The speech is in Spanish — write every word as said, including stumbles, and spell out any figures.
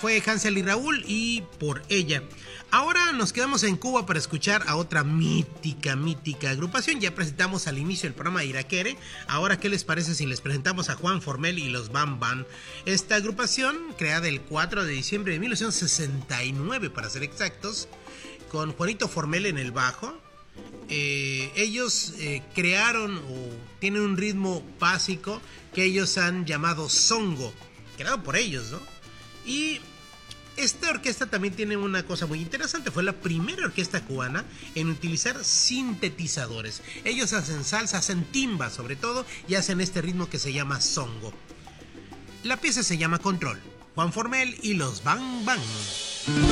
fue Hansel y Raúl y Por ella. Ahora nos quedamos en Cuba para escuchar a otra mítica, mítica agrupación. Ya presentamos al inicio del programa a Iraquere. Ahora, ¿qué les parece si les presentamos a Juan Formel y los Bam Bam? Esta agrupación, creada el cuatro de diciembre de mil novecientos sesenta y nueve, para ser exactos, con Juanito Formel en el bajo. Eh, ellos eh, crearon o tienen un ritmo básico que ellos han llamado songo, creado por ellos, ¿no? Y esta orquesta también tiene una cosa muy interesante. Fue la primera orquesta cubana en utilizar sintetizadores. Ellos hacen salsa, hacen timba sobre todo, y hacen este ritmo que se llama songo. La pieza se llama Control. Juan Formel y los Bam Bam.